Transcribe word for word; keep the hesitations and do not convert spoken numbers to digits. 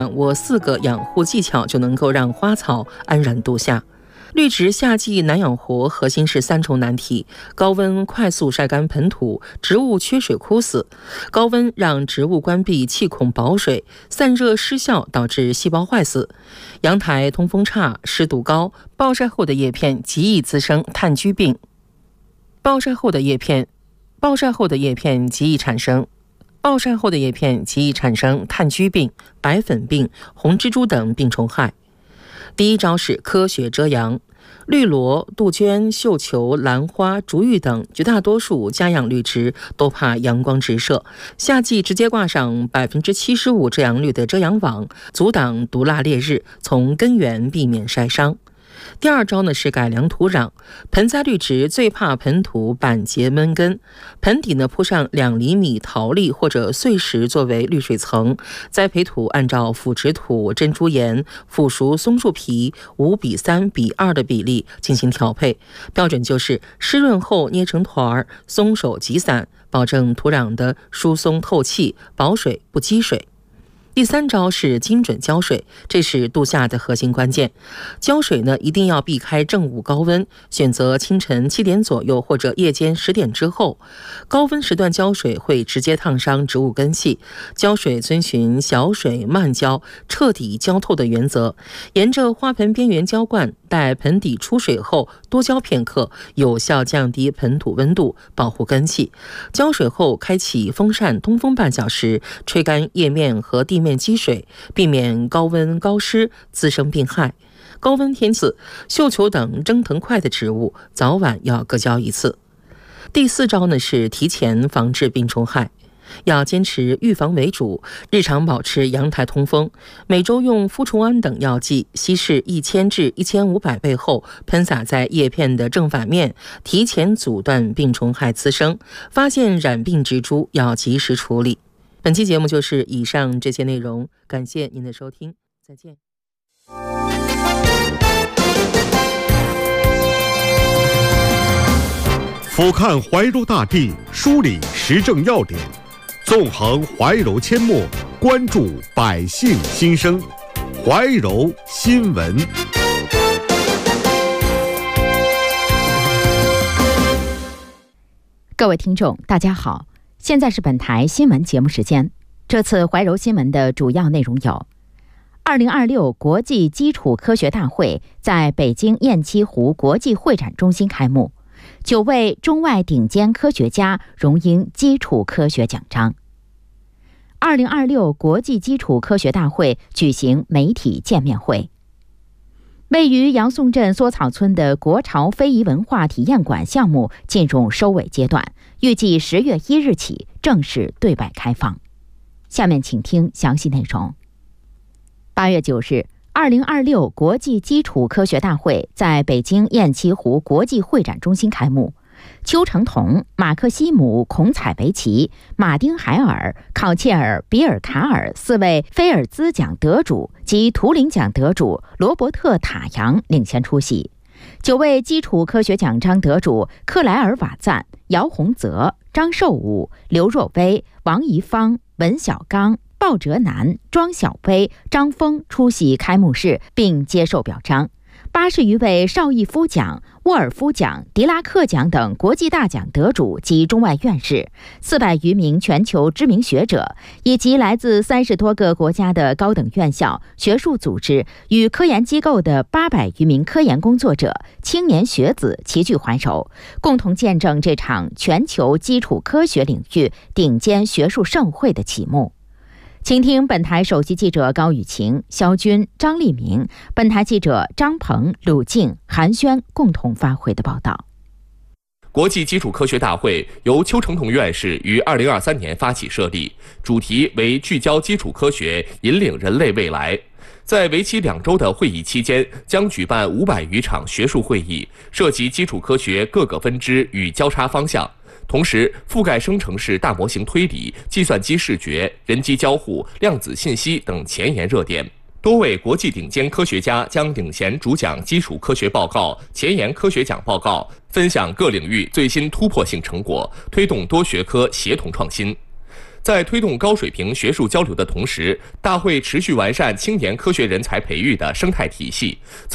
握四个养护技巧就能够让花草安然度夏。绿植夏季难养活，核心是三重难题：高温快速晒干盆土，植物缺水枯死；高温让植物关闭气孔保水，散热失效导致细胞坏死；阳台通风差，湿度高，暴晒后的叶片极易滋生炭疽病。暴晒后的叶片，暴晒后的叶片极易产生。暴晒后的叶片极易产生炭疽病、白粉病、红蜘蛛等病虫害。第一招是科学遮阳。绿萝、杜鹃、绣球、兰花、竹芋等绝大多数家养绿植都怕阳光直射，夏季直接挂上百分之七十五遮阳率的遮阳网，阻挡毒辣烈日，从根源避免晒伤。第二招呢是改良土壤。盆栽绿植最怕盆土板结闷根，盆底呢铺上两厘米陶粒或者碎石作为滤水层，栽培土按照腐殖土、珍珠岩、腐熟松树皮五比三比二的比例进行调配，标准就是湿润后捏成团，松手即散，保证土壤的疏松透气，保水不积水。第三招是精准浇水，这是度夏的核心关键。浇水呢，一定要避开正午高温，选择清晨七点左右或者夜间十点之后。高温时段浇水会直接烫伤植物根系。浇水遵循小水慢浇、彻底浇透的原则，沿着花盆边缘浇灌，待盆底出水后多浇片刻，有效降低盆土温度，保护根系。浇水后开启风扇通风半小时，吹干叶面和地面积水，避免高温高湿滋生病害。高温天气，绣球等蒸腾快的植物早晚要各浇一次。第四招呢是提前防治病虫害。要坚持预防为主，日常保持阳台通风，每周用呋虫胺等药剂稀释一千至一千五百倍后喷洒在叶片的正反面，提前阻断病虫害滋生。发现染病植株要及时处理。本期节目就是以上这些内容，感谢您的收听，再见。 俯瞰怀柔大地，梳理时政要点，纵横怀柔阡陌，关注百姓心声。怀柔新闻。 各位听众，大家好，现在是本台新闻节目时间。这次怀柔新闻的主要内容有：二零二六国际基础科学大会在北京雁栖湖国际会展中心开幕，九位中外顶尖科学家荣膺基础科学奖章。二零二六国际基础科学大会举行媒体见面会。位于杨宋镇梭草村的国潮非遗文化体验馆项目进入收尾阶段，预计十月一日起正式对外开放。下面请听详细内容。八月九日，二零二六国际基础科学大会在北京雁栖湖国际会展中心开幕。邱成桐、马克西姆·孔采维奇、马丁·海尔、考切尔·比尔卡尔四位菲尔兹奖得主及图灵奖得主罗伯特·塔扬领衔出席。九位基础科学奖章得主克莱尔·瓦赞、姚洪泽、张寿武、刘若薇、王怡芳、文小刚、鲍哲南、庄小薇、张峰出席开幕式并接受表彰。八十余位邵逸夫奖、沃尔夫奖、狄拉克奖等国际大奖得主及中外院士，四百余名全球知名学者，以及来自三十多个国家的高等院校、学术组织与科研机构的八百余名科研工作者、青年学子齐聚怀柔，共同见证这场全球基础科学领域顶尖学术盛会的启幕。请听本台首席记者高雨晴、肖军、张立明，本台记者张鹏、鲁静、韩轩共同发回的报道。 国际基础科学大会由邱成桐院士于二零二三年发起设立，主题为聚焦基础科学，引领人类未来。在为期两周的会议期间，将举办五百余场学术会议，涉及基础科学各个分支与交叉方向。同时，覆盖生成式大模型推理、计算机视觉、人机交互、量子信息等前沿热点。多位国际顶尖科学家将领衔主讲基础科学报告、前沿科学奖报告，分享各领域最新突破性成果，推动多学科协同创新。 在推动高水平学术交流的同时，大会持续完善青年科学人才培育的生态体系。